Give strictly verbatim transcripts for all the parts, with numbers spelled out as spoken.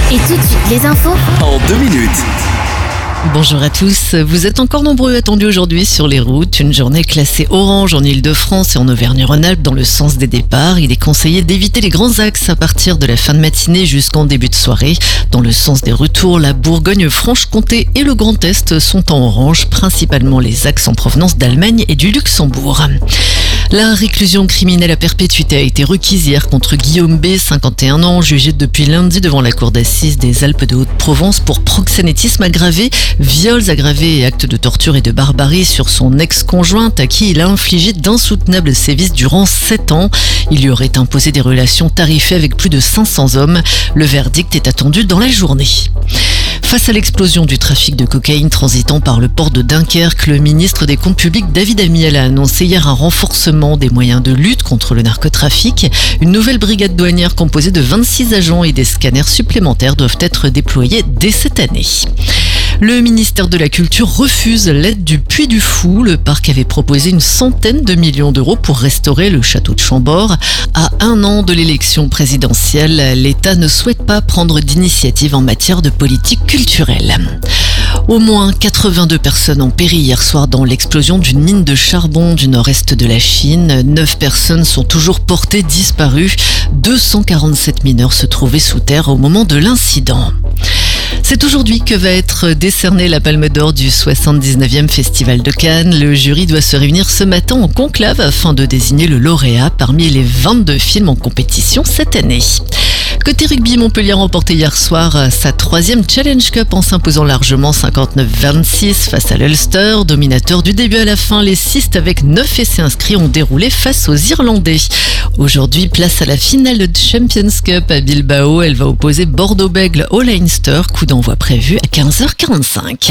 Et tout de suite, les infos en deux minutes. Bonjour à tous, vous êtes encore nombreux attendus aujourd'hui sur les routes. Une journée classée orange en Ile-de-France et en Auvergne-Rhône-Alpes dans le sens des départs. Il est conseillé d'éviter les grands axes à partir de la fin de matinée jusqu'en début de soirée. Dans le sens des retours, la Bourgogne-Franche-Comté et le Grand Est sont en orange, principalement les axes en provenance d'Allemagne et du Luxembourg. La réclusion criminelle à perpétuité a été requise hier contre Guillaume B, cinquante et un ans, jugé depuis lundi devant la cour d'assises des Alpes de Haute-Provence pour proxénétisme aggravé, viols aggravés et actes de torture et de barbarie sur son ex-conjointe à qui il a infligé d'insoutenables sévices durant sept ans. Il lui aurait imposé des relations tarifées avec plus de cinq cents hommes. Le verdict est attendu dans la journée. Face à l'explosion du trafic de cocaïne transitant par le port de Dunkerque, le ministre des Comptes publics David Amiel a annoncé hier un renforcement des moyens de lutte contre le narcotrafic. Une nouvelle brigade douanière composée de vingt-six agents et des scanners supplémentaires doivent être déployés dès cette année. Le ministère de la Culture refuse l'aide du Puy du Fou. Le parc avait proposé une centaine de millions d'euros pour restaurer le château de Chambord. À un an de l'élection présidentielle, l'État ne souhaite pas prendre d'initiative en matière de politique culturelle. Au moins quatre-vingt-deux personnes ont péri hier soir dans l'explosion d'une mine de charbon du nord-est de la Chine. Neuf personnes sont toujours portées disparues. deux cent quarante-sept mineurs se trouvaient sous terre au moment de l'incident. C'est aujourd'hui que va être décernée la Palme d'Or du soixante-dix-neuvième Festival de Cannes. Le jury doit se réunir ce matin en conclave afin de désigner le lauréat parmi les vingt-deux films en compétition cette année. Côté rugby, Montpellier a remporté hier soir sa troisième Challenge Cup en s'imposant largement cinquante-neuf vingt-six face à l'Ulster. Dominateur du début à la fin, les Sistes avec neuf essais inscrits ont déroulé face aux Irlandais. Aujourd'hui, place à la finale de Champions Cup à Bilbao. Elle va opposer Bordeaux-Bègles au Leinster. Coup d'envoi prévu à quinze heures quarante-cinq.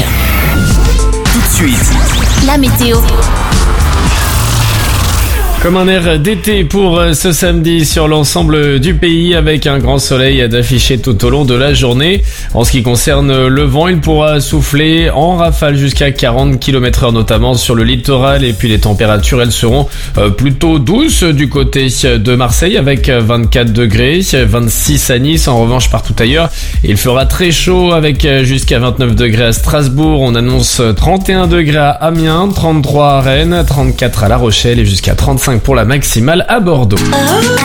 Tout de suite, la météo. Comme un air d'été pour ce samedi sur l'ensemble du pays avec un grand soleil d'afficher tout au long de la journée. En ce qui concerne le vent, il pourra souffler en rafale jusqu'à quarante kilomètres heure notamment sur le littoral et puis les températures elles seront plutôt douces du côté de Marseille avec vingt-quatre degrés, vingt-six à Nice, en revanche partout ailleurs. Il fera très chaud avec jusqu'à vingt-neuf degrés à Strasbourg, on annonce trente et un degrés à Amiens, trente-trois à Rennes, trente-quatre à La Rochelle et jusqu'à trente-cinq pour la maximale à Bordeaux.